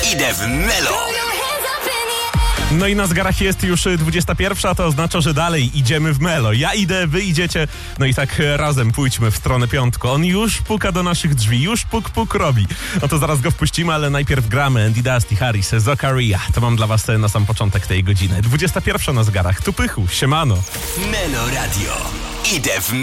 Idę w Melo. No i na zegarach jest już 21, to oznacza, że dalej idziemy w Melo. Ja idę, wy idziecie, no i tak razem pójdźmy w stronę piątku. On już puka do naszych drzwi, już puk puk robi. No to zaraz go wpuścimy, ale najpierw gramy Andy Dusty, Harris, Zakaria. To mam dla was na sam początek tej godziny. 21 na zegarach, tu Pychu, siemano. Melo Radio. Idę w